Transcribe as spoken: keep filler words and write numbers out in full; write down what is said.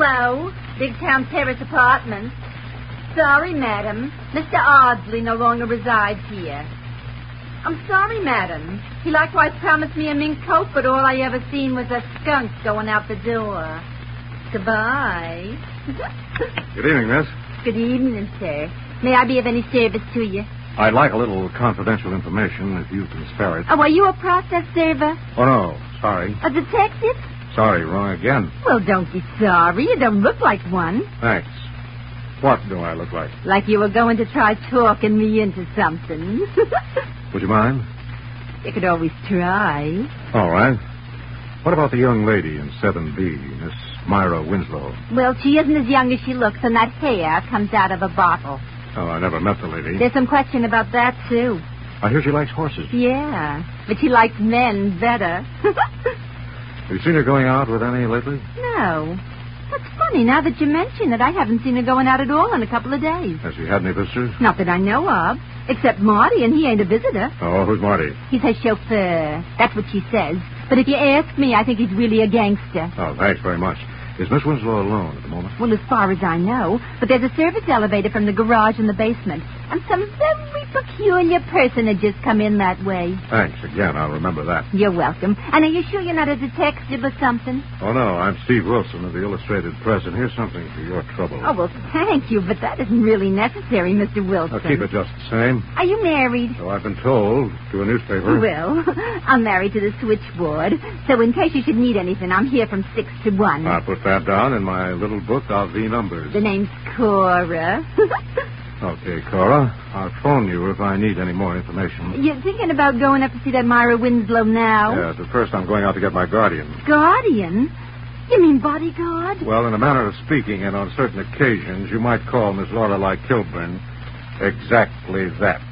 Hello, Big Town Terrace Apartments. Sorry, madam. Mister Ardsley no longer resides here. I'm sorry, madam. He likewise promised me a mink coat, but all I ever seen was a skunk going out the door. Goodbye. Good evening, miss. Good evening, sir. May I be of any service to you? I'd like a little confidential information, if you can spare it. Oh, are you a process server? Oh, no. Sorry. A detective? Sorry, wrong again. Well, don't be sorry. You don't look like one. Thanks. What do I look like? Like you were going to try talking me into something. Would you mind? You could always try. All right. What about the young lady in seven B, Miss Myra Winslow? Well, she isn't as young as she looks, and that hair comes out of a bottle. Oh, I never met the lady. There's some question about that, too. I hear she likes horses. Yeah, but she likes men better. Have you seen her going out with any lately? No. That's funny. Now that you mention it, I haven't seen her going out at all in a couple of days. Has she had any visitors? Not that I know of. Except Marty, and he ain't a visitor. Oh, who's Marty? He's her chauffeur. That's what she says. But if you ask me, I think he's really a gangster. Oh, thanks very much. Is Miss Winslow alone at the moment? Well, as far as I know. But there's a service elevator from the garage in the basement. And some very peculiar personages come in that way. Thanks again. I'll remember that. You're welcome. And are you sure you're not a detective or something? Oh, no. I'm Steve Wilson of the Illustrated Press, and here's something for your trouble. Oh, well, thank you, but that isn't really necessary, Mister Wilson. I'll keep it just the same. Are you married? So I've been told, to a newspaper. Well, I'm married to the switchboard, so in case you should need anything, I'm here from six to one. I'll put that down in my little book of the numbers. The name's Cora. Okay, Cora. I'll phone you if I need any more information. You're thinking about going up to see that Myra Winslow now? Yes, but first I'm going out to get my guardian. Guardian? You mean bodyguard? Well, in a manner of speaking, and on certain occasions, you might call Miss Lorelei Kilburn exactly that.